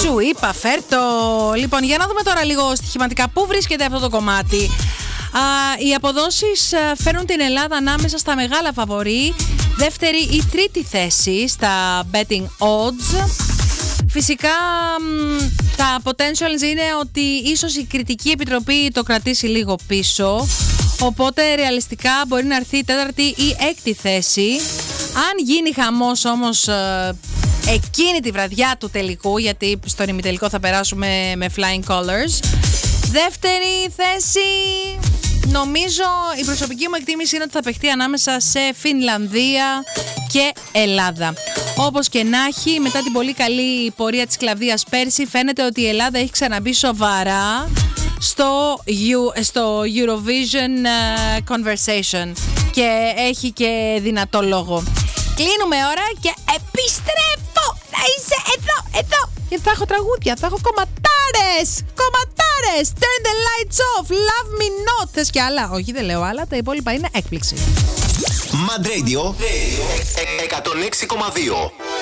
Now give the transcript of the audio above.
Σου είπα, φέρτο. Λοιπόν, για να δούμε τώρα λίγο στοιχηματικά πού βρίσκεται αυτό το κομμάτι. Οι αποδόσεις φέρνουν την Ελλάδα ανάμεσα στα μεγάλα φαβορί, δεύτερη ή τρίτη θέση στα betting odds. Φυσικά τα potentials είναι ότι ίσως η κριτική επιτροπή το κρατήσει λίγο πίσω, οπότε ρεαλιστικά μπορεί να έρθει η τέταρτη ή έκτη θέση. Αν γίνει χαμός όμως εκείνη τη βραδιά του τελικού, γιατί στον ημιτελικό θα περάσουμε με flying colors, δεύτερη θέση νομίζω, η προσωπική μου εκτίμηση είναι ότι θα παιχτεί ανάμεσα σε Φινλανδία και Ελλάδα. Όπως και να έχει, μετά την πολύ καλή πορεία της Κλαβδίας πέρσι, φαίνεται ότι η Ελλάδα έχει ξαναμπεί σοβαρά στο Eurovision Conversation και έχει και δυνατό λόγο. Κλείνουμε ώρα και επιστρέφω! Θα είσαι εδώ! Γιατί θα έχω τραγούδια, θα έχω κομματάρες! Turn the lights off, love me not. Θες κι άλλα? Όχι, δεν λέω άλλα, τα υπόλοιπα είναι έκπληξη. Mad Radio 106,2.